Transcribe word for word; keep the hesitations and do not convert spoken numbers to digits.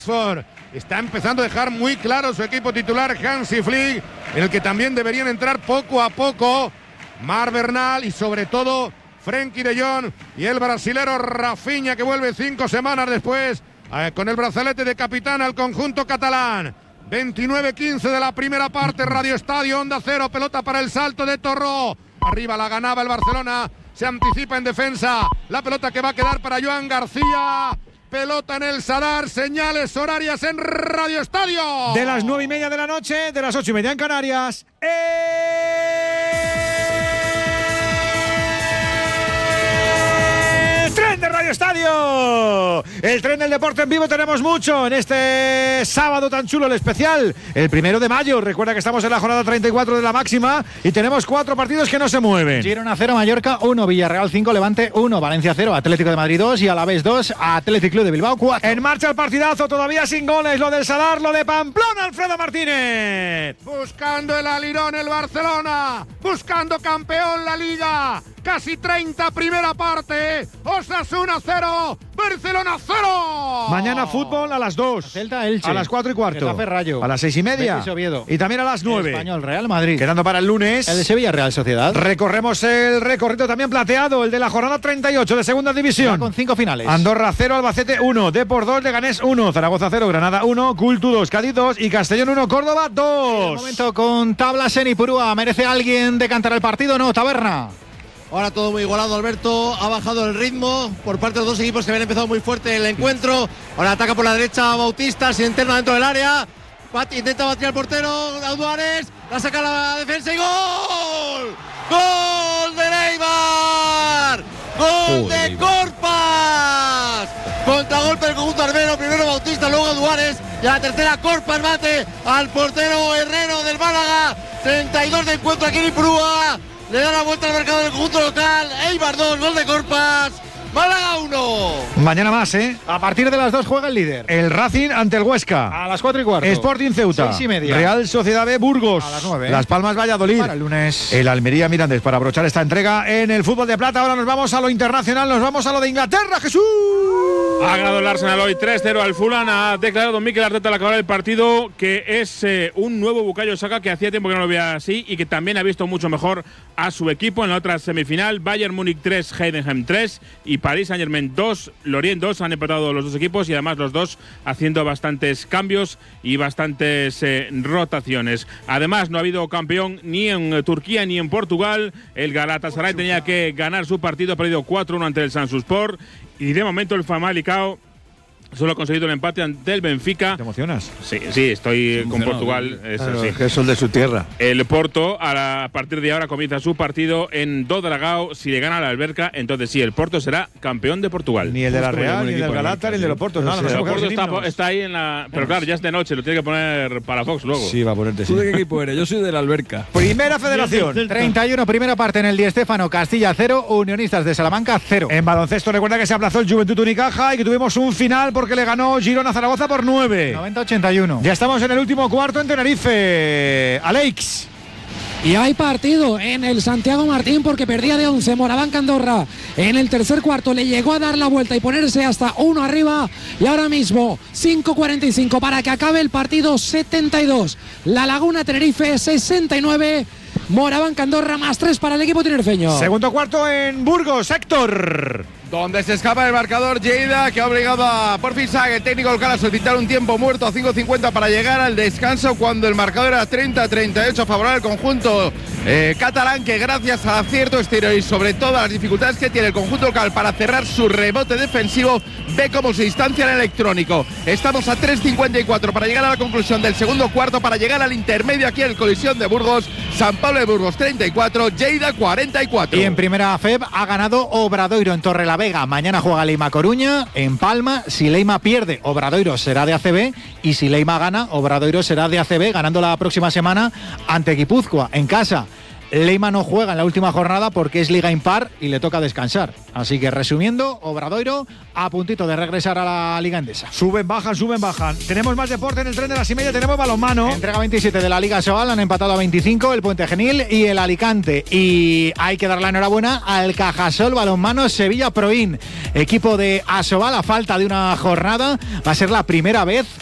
Está empezando a dejar muy claro su equipo titular Hansi Flick, en el que también deberían entrar poco a poco Marc Bernal y sobre todo Frenkie de Jong y el brasilero Rafinha, que vuelve cinco semanas después eh, con el brazalete de capitán al conjunto catalán. veintinueve quince de la primera parte, Radio Estadio, Onda Cero, pelota para el salto de Torró. Arriba la ganaba el Barcelona, se anticipa en defensa, la pelota que va a quedar para Joan García. Pelota en el Sadar, señales horarias en Radio Estadio. De las nueve y media de la noche, de las ocho y media en Canarias. ¡El tren de Radio Estadio! El tren del deporte en vivo tenemos mucho en este sábado tan chulo, el especial, el primero de mayo. Recuerda que estamos en la jornada treinta y cuatro de la máxima y tenemos cuatro partidos que no se mueven. Girona cero, Mallorca uno, Villarreal cinco, Levante uno, Valencia cero, Atlético de Madrid dos y Alavés dos, Athletic Club de Bilbao cuatro. En marcha el partidazo, todavía sin goles, lo del Sadar, lo de Pamplona, Alfredo Martínez. Buscando el alirón el Barcelona, buscando campeón la Liga. Casi treinta primera parte, Osasuna cero, Barcelona cero. Mañana fútbol a las dos, Celta Elche, a las cuatro y cuarto, Getafe Rayo, a las seis y media Betis Oviedo, y también a las nueve. Español Real Madrid. Quedando para el lunes el de Sevilla Real Sociedad. Recorremos el recorrido también plateado, el de la jornada treinta y ocho de segunda división. Ya con cinco finales. Andorra cero, Albacete uno, Depor dos, Leganés uno, Zaragoza cero, Granada uno, Cultu dos, Cádiz dos y Castellón uno, Córdoba dos. Un momento con tablas en Ipurúa. ¿Merece alguien decantar el partido o no, Taberna? Ahora todo muy igualado, Alberto. Ha bajado el ritmo por parte de los dos equipos que habían empezado muy fuerte el encuentro. Ahora ataca por la derecha Bautista, se interna dentro del área. Intenta batir al portero, Auduares. La saca la defensa y ¡gol! ¡Gol de Neymar! ¡Gol de Corpas! Contragolpe del conjunto armero. Primero Bautista, luego Auduares. Y a la tercera Corpas bate al portero Herrero del Málaga. treinta y dos de encuentro aquí en Ipurúa. Le da la vuelta al mercado del conjunto local. Eibar dos, gol de Corpas. Málaga uno. Mañana más, ¿eh? A partir de las dos juega el líder. El Racing ante el Huesca. A las cuatro y cuarto. Sporting Ceuta. Seis y media. Real Sociedad B Burgos. A las nueve. Las Palmas Valladolid. Para el lunes. El Almería Mirandés para abrochar esta entrega en el fútbol de plata. Ahora nos vamos a lo internacional, nos vamos a lo de Inglaterra, Jesús. Ha ganado el Arsenal hoy tres cero al Fulham. Ha declarado Mikel Arteta al acabar el partido que es eh, un nuevo Bukayo Saka, que hacía tiempo que no lo veía así y que también ha visto mucho mejor a su equipo. En la otra semifinal, Bayern Múnich tres, Heidenheim tres y Paris Saint-Germain dos, Lorient dos. Han empatado los dos equipos y además los dos haciendo bastantes cambios y bastantes eh, rotaciones. Además, no ha habido campeón ni en eh, Turquía ni en Portugal. El Galatasaray tenía que ganar su partido, ha perdido cuatro uno ante el Samsunspor. Y de momento el Famalicão solo ha conseguido el empate ante el Benfica. ¿Te emocionas? Sí, sí, estoy con Portugal. Es, claro, sí. que son de su tierra. El Porto, a, la, a partir de ahora, comienza su partido en Dodragao. Si le gana a la Alberca, entonces sí, el Porto será campeón de Portugal. Ni el de la Real, ni el del Galata, ni el de los Portos. Nada, el Porto está, está ahí en la… Pero claro, ya es de noche, lo tiene que poner para Fox luego. Sí, va a ponerte sí. ¿Tú de qué equipo eres? Yo soy de la Alberca. Primera Federación. treinta y uno, primera parte en el Di Stéfano. Castilla cero, Unionistas de Salamanca cero. En baloncesto, recuerda que se aplazó el Juventud Unicaja y que tuvimos un final porque le ganó Girona a Zaragoza por nueve. noventa ochenta y uno. Ya estamos en el último cuarto en Tenerife. Alex. Y hay partido en el Santiago Martín porque perdía de once Morabanca Andorra. En el tercer cuarto le llegó a dar la vuelta y ponerse hasta uno arriba. Y ahora mismo cinco cuarenta y cinco para que acabe el partido. setenta y dos. La Laguna Tenerife sesenta y nueve. Morabanca Andorra más tres para el equipo tinerfeño. Segundo cuarto en Burgos, Héctor. Donde se escapa el marcador Lleida, que ha obligado a Porfi Sague, el técnico local, a solicitar un tiempo muerto a cinco cincuenta para llegar al descanso, cuando el marcador era treinta a treinta y ocho a favor del conjunto eh, catalán, que gracias al acierto exterior y sobre todo a las dificultades que tiene el conjunto local para cerrar su rebote defensivo, ve cómo se distancia en electrónico. Estamos a tres cincuenta y cuatro para llegar a la conclusión del segundo cuarto, para llegar al intermedio aquí en el colisión de Burgos. San Pablo de Burgos treinta y cuatro, Lleida cuarenta y cuatro. Y en primera F E B ha ganado Obradoiro en Torrelavega. Mañana juega Leima Coruña en Palma. Si Leima pierde, Obradoiro será de A C B, y si Leima gana, Obradoiro será de A C B, ganando la próxima semana ante Guipúzcoa en casa. Leima no juega en la última jornada porque es liga impar y le toca descansar. Así que resumiendo, Obradoiro a puntito de regresar a la Liga Endesa. Suben, bajan, suben, bajan. Tenemos más deporte en el tren de las y media, tenemos balonmano. Entrega veintisiete de la Liga Sobal, han empatado a veinticinco el Puente Genil y el Alicante. Y hay que dar la enhorabuena al Cajasol Balonmano Sevilla Proin. Equipo de Asobal, a falta de una jornada, va a ser la primera vez